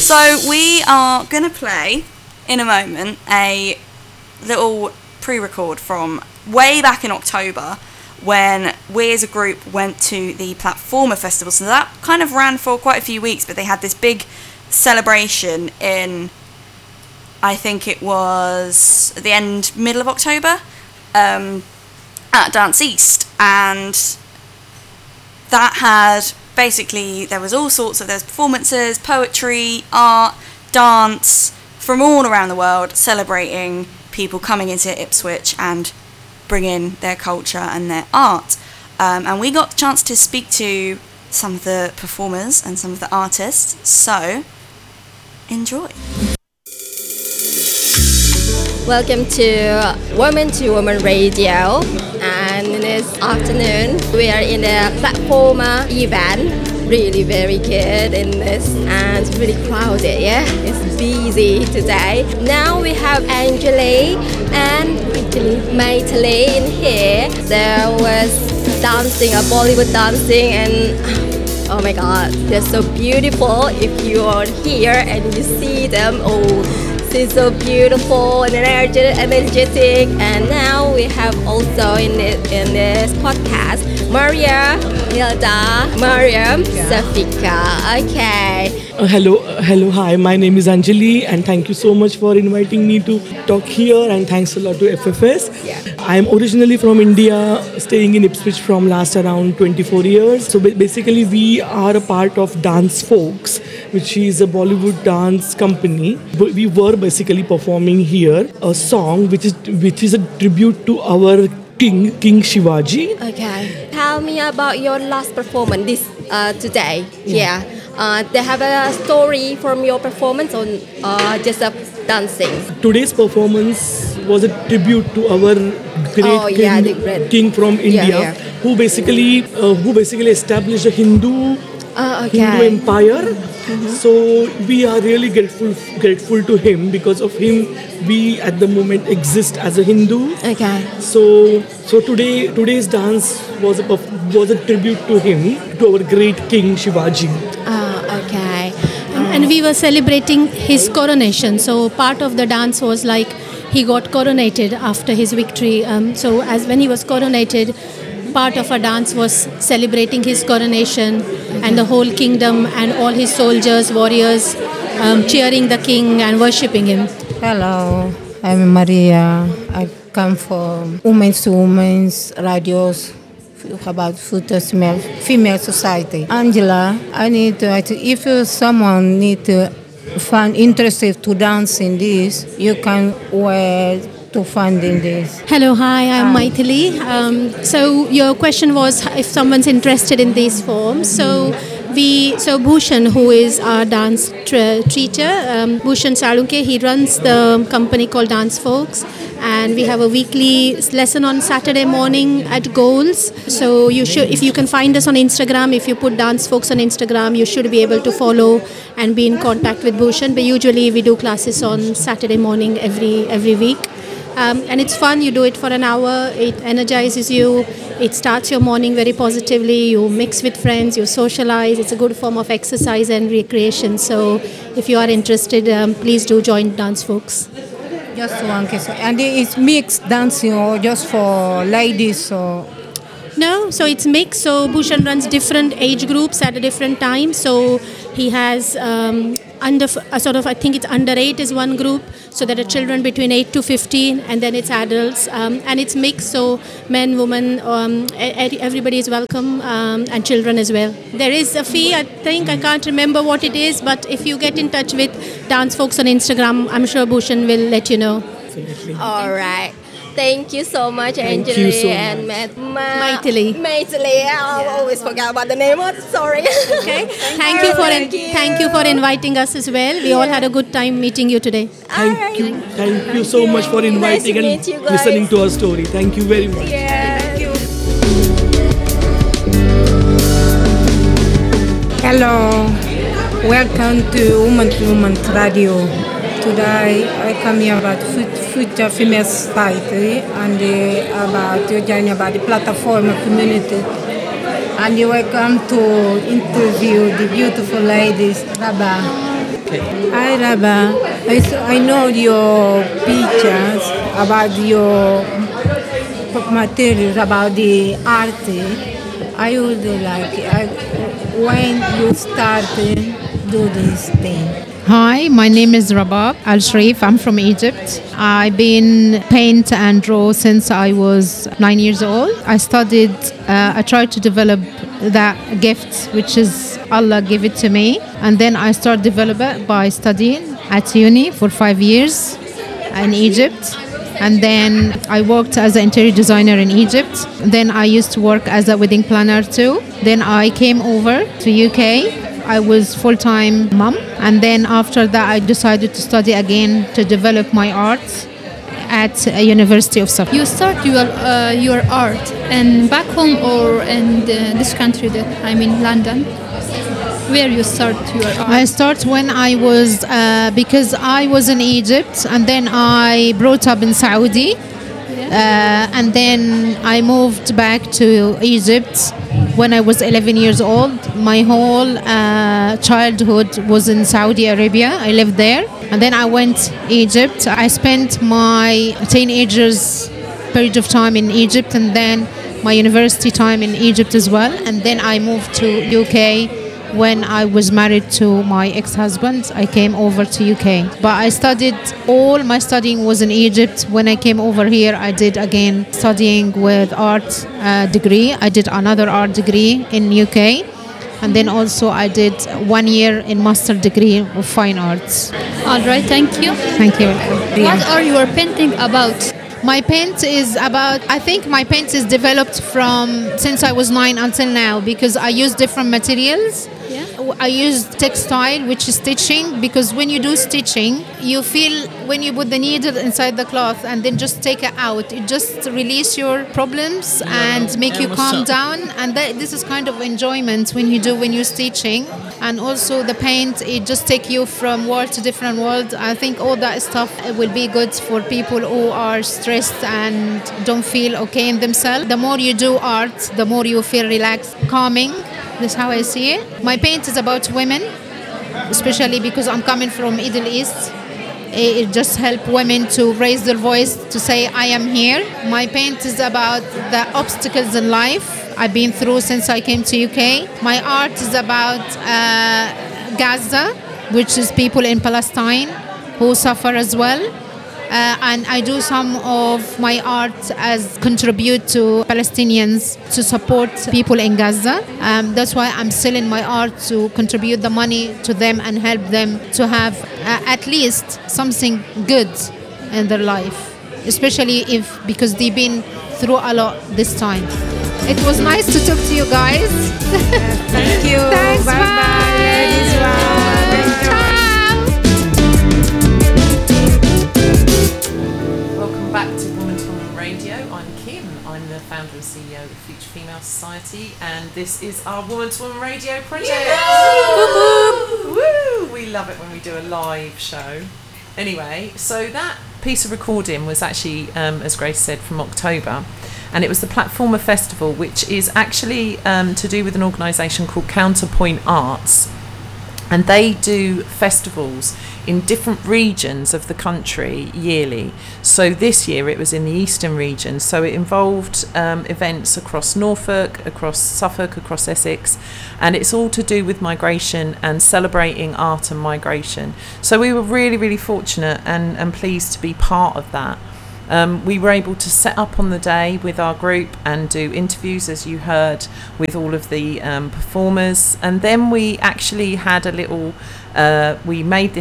So we are going to play, in a moment, a little pre-record from way back in October when we as a group went to the Platformer Festival. So that kind of ran for quite a few weeks, but they had this big celebration in, I think it was the middle of October, at Dance East. And that had basically, there was all sorts of, there's performances, poetry, art, dance from all around the world celebrating people coming into Ipswich and bringing their culture and their art. And we got the chance to speak to some of the performers and some of the artists, so enjoy. Welcome to Woman Radio, and this afternoon we are in a Platformer event. Really very good in this, and it's really crowded, yeah? It's busy today. Now we have Anjali and Maithili in here. There was dancing, a Bollywood dancing, and oh my god, they're so beautiful. If you are here and you see them, she's so beautiful and energetic. And now we have also in this podcast Maria, Hilda, Mariam, Safika. Okay. Hello, hi. My name is Anjali, and thank you so much for inviting me to talk here. And thanks a lot to FFS. Yeah. I am originally from India, staying in Ipswich from last around 24 years. So basically, we are a part of Dance Folks, which is a Bollywood dance company. We were basically performing here a song which is a tribute to our King Shivaji. Okay. Tell me about your last performance today. Yeah. They have a story from your performance or just a dancing? Today's performance was a tribute to our great king from India, who basically established a Hindu empire. Mm-hmm. So we are really grateful to him. Because of him, we at the moment exist as a Hindu. Okay. So today's dance was a tribute to him, to our great king Shivaji. Okay. And we were celebrating his coronation. So part of the dance was like he got coronated after his victory. So as when he was coronated, part of our dance was celebrating his coronation and the whole kingdom and all his soldiers, warriors, cheering the king and worshipping him. Hello, I'm Maria. I come from Women's to Women's radios about female society. Angela, if someone find interested to dance in this, you can wear to find in this. Hello, hi, I'm Maithili. So your question was if someone's interested in these forms. So Bhushan, who is our dance teacher, Bhushan Salunke, he runs the company called Dance Folks, and we have a weekly lesson on Saturday morning at Goals. So if you can find us on Instagram, if you put Dance Folks on Instagram, you should be able to follow and be in contact with Bhushan. But usually we do classes on Saturday morning every week. And it's fun, you do it for an hour, it energizes you, it starts your morning very positively, you mix with friends, you socialize, it's a good form of exercise and recreation. So if you are interested, please do join Dance Folks. Just one question. And it's mixed dancing or just for ladies or? No, so it's mixed. So Bhushan runs different age groups at a different time. So he has I think it's under 8 is one group, so there are children between 8 to 15, and then it's adults, and it's mixed, so men, women, everybody is welcome, and children as well. There is a fee, I can't remember what it is, but if you get in touch with Dance Folks on Instagram, I'm sure Bhushan will let you know. Definitely. All right. Thank you so much, Anjali and Maithili. I always forget about the name. Sorry. Okay. Thank you for inviting us as well. We all had a good time meeting you today. Thank you so much for inviting and listening to our story. Thank you very much. Yeah. Thank you. Hello, welcome to Woman Radio. Today I come here about future female society and about the platform community. And you welcome to interview the beautiful ladies, Rabba. Okay. Hi, Rabah. I know your pictures about your materials, about the art. I would when you start do this thing. Hi, my name is Rabab Al Sharif. I'm from Egypt. I've been paint and draw since I was 9 years old. I tried to develop that gift, which is Allah gave it to me. And then I started develop it by studying at uni for 5 years in Egypt. And then I worked as an interior designer in Egypt. Then I used to work as a wedding planner too. Then I came over to UK. I was full-time mom, and then after that I decided to study again to develop my art at a University of Suffolk. You start your art and back home or in this country that I'm in London? Where you start your art? I start when I was because I was in Egypt and then I brought up in Saudi. And then I moved back to Egypt when I was 11 years old. My whole childhood was in Saudi Arabia. I lived there. And then I went Egypt. I spent my teenagers period of time in Egypt and then my university time in Egypt as well. And then I moved to UK. When I was married to my ex-husband, I came over to UK. But I studied, all my studying was in Egypt. When I came over here, I did again studying with art degree. I did another art degree in UK. And then also I did 1 year in master degree of fine arts. All right, thank you. Thank you. What are you painting about? My paint is about, I think my paint is developed from since I was 9 until now because I use different materials. Yeah. I use textile, which is stitching, because when you do stitching, you feel when you put the needle inside the cloth and then just take it out, it just release your problems and make you calm down. And this is kind of enjoyment when you're stitching. And also the paint, it just take you from world to different world. I think all that stuff will be good for people who are stressed and don't feel okay in themselves. The more you do art, the more you feel relaxed, calming. That's how I see it. My paint is about women, especially because I'm coming from Middle East. It just helps women to raise their voice, to say, I am here. My paint is about the obstacles in life I've been through since I came to UK. My art is about Gaza, which is people in Palestine who suffer as well. And I do some of my art as contribute to Palestinians to support people in Gaza. That's why I'm selling my art to contribute the money to them and help them to have at least something good in their life, especially because they've been through a lot this time. It was nice to talk to you guys. Thank you. Thanks, bye. Back to Woman to Woman Radio. I'm Kim. I'm the founder and CEO of Future Female Society, and this is our Woman to Woman Radio project. Woo! We love it when we do a live show. Anyway, so that piece of recording was actually, as Grace said, from October, and it was the Platformer Festival, which is actually to do with an organisation called Counterpoint Arts. And they do festivals in different regions of the country yearly. So this year it was in the eastern region. So it involved events across Norfolk, across Suffolk, across Essex. And it's all to do with migration and celebrating art and migration. So we were really, really fortunate and pleased to be part of that. We were able to set up on the day with our group and do interviews, as you heard, with all of the performers. And then we actually had we made this